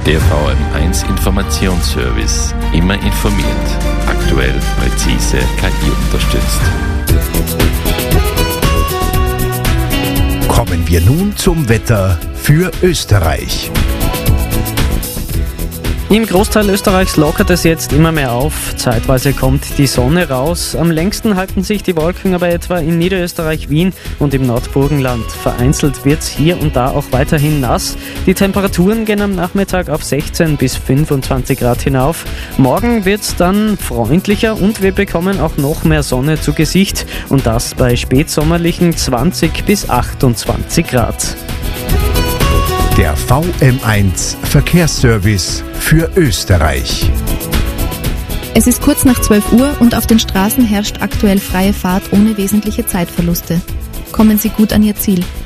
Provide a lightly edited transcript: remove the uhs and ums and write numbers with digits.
Der VM1 Informationsservice. Immer informiert. Aktuell, präzise, KI unterstützt. Kommen wir nun zum Wetter für Österreich. Im Großteil Österreichs lockert es jetzt immer mehr auf. Zeitweise kommt die Sonne raus. Am längsten halten sich die Wolken aber etwa in Niederösterreich, Wien und im Nordburgenland. Vereinzelt wird es hier und da auch weiterhin nass. Die Temperaturen gehen am Nachmittag auf 16 bis 25 Grad hinauf. Morgen wird es dann freundlicher und wir bekommen auch noch mehr Sonne zu Gesicht. Und das bei spätsommerlichen 20 bis 28 Grad. Der VM1 Verkehrsservice für Österreich. Es ist kurz nach 12 Uhr und auf den Straßen herrscht aktuell freie Fahrt ohne wesentliche Zeitverluste. Kommen Sie gut an Ihr Ziel.